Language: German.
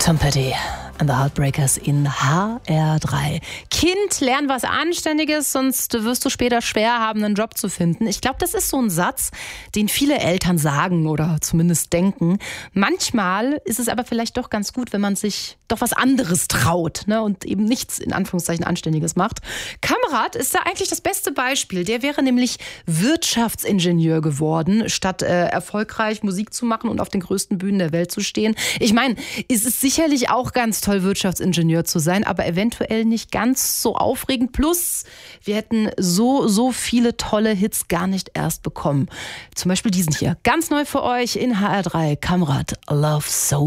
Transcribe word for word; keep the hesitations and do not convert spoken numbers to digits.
Tom Petty and the Heartbreakers in H R drei. Kind, lern was Anständiges, sonst wirst du später schwer haben, einen Job zu finden. Ich glaube, das ist so ein Satz, den viele Eltern sagen oder zumindest denken. Manchmal ist es aber vielleicht doch ganz gut, wenn man sich doch was anderes traut, ne, und eben nichts in Anführungszeichen Anständiges macht. Kamrat ist da eigentlich das beste Beispiel. Der wäre nämlich Wirtschaftsingenieur geworden, statt äh, erfolgreich Musik zu machen und auf den größten Bühnen der Welt zu stehen. Ich meine, es ist sicherlich auch ganz toll, Wirtschaftsingenieur zu sein, aber eventuell nicht ganz so aufregend. Plus, wir hätten so, so viele tolle Hits gar nicht erst bekommen. Zum Beispiel diesen hier. Ganz neu für euch in H R drei. Kamrat, Love So.